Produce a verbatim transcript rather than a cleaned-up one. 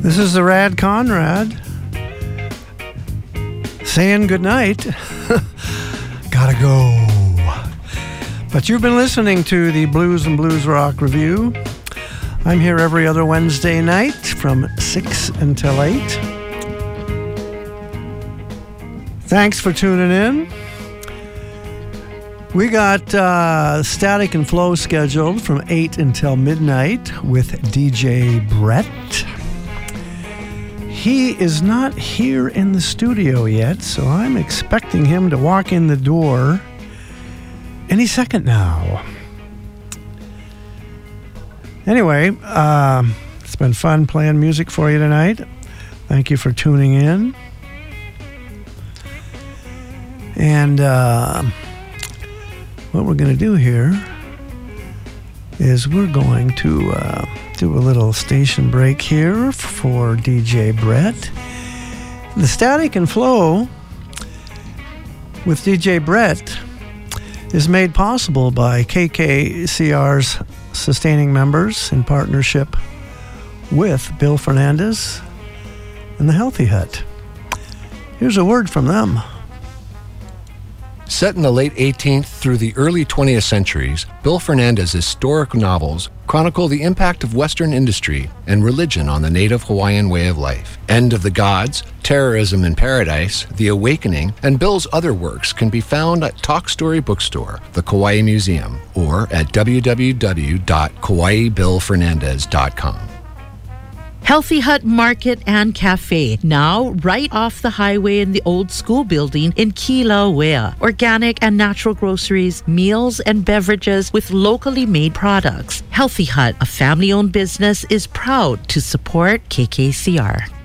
This is the Rad Conrad saying goodnight. Gotta go. But you've been listening to the Blues and Blues Rock Review. I'm here every other Wednesday night from six until eight. Thanks for tuning in. We got uh, Static and Flow scheduled from eight until midnight with D J Brett. He is not here in the studio yet, so I'm expecting him to walk in the door any second now. Anyway, uh, it's been fun playing music for you tonight. Thank you for tuning in. And uh, what we're going to do here is we're going to uh, do a little station break here for D J Brett. The Static and Flow with D J Brett is made possible by K K C R's sustaining members in partnership with Bill Fernandez and the Healthy Hut. Here's a word from them. Set in the late eighteenth through the early twentieth centuries, Bill Fernandez's historic novels chronicle the impact of Western industry and religion on the native Hawaiian way of life. End of the Gods, Terrorism in Paradise, The Awakening, and Bill's other works can be found at Talk Story Bookstore, the Kauai Museum, or at w w w dot kauai bill fernandez dot com. Healthy Hut Market and Cafe, now right off the highway in the old school building in Kilauea. Organic and natural groceries, meals and beverages with locally made products. Healthy Hut, a family-owned business, is proud to support K K C R.